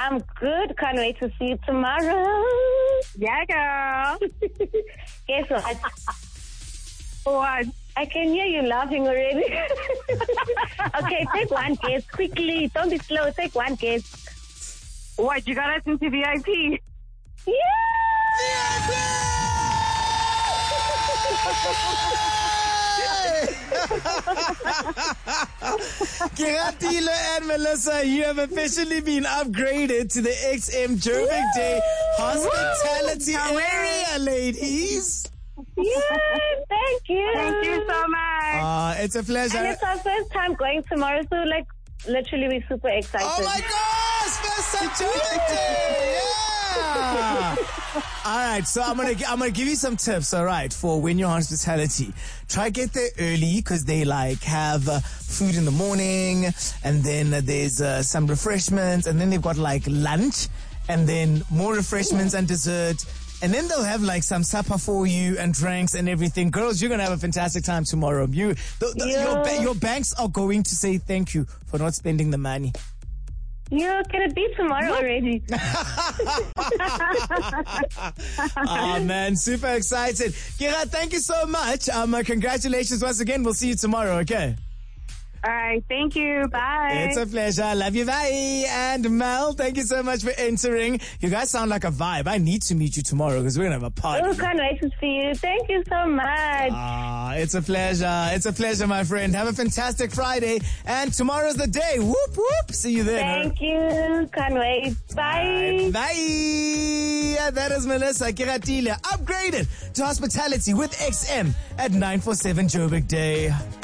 I'm good. Can't wait to see you tomorrow. Yeah, girl. Guess what? What? I can hear you laughing already. Okay, take one guess quickly. Don't be slow. Take one guess. What? You got us into VIP? Kiratile and Melissa, you have officially been upgraded to the XM Joburg Day hospitality area, ladies. Yay, thank you. Thank you so much. It's a pleasure. And it's our first time going tomorrow, so literally we're super excited. Oh my gosh, first time Joburg Day. Yeah. All right, so I'm gonna give you some tips. All right, for when you're hospitality, try get there early because they have food in the morning, and then there's some refreshments, and then they've got lunch, and then more refreshments and dessert. And then they'll have some supper for you and drinks and everything. Girls, you're going to have a fantastic time tomorrow. Your banks are going to say thank you for not spending the money. You're going to be tomorrow already. Oh, man, super excited. Kira, thank you so much. Congratulations once again. We'll see you tomorrow, okay? All right. Thank you. Bye. It's a pleasure. Love you. Bye. And Mel, thank you so much for entering. You guys sound like a vibe. I need to meet you tomorrow because we're going to have a party. Oh, can't wait to see you. Thank you so much. It's a pleasure. It's a pleasure, my friend. Have a fantastic Friday. And tomorrow's the day. Whoop, whoop. See you then. Thank you. Can't wait. Bye. Bye. That is Melissa Kiratile, upgraded to hospitality with XM at 947 Joburg Day.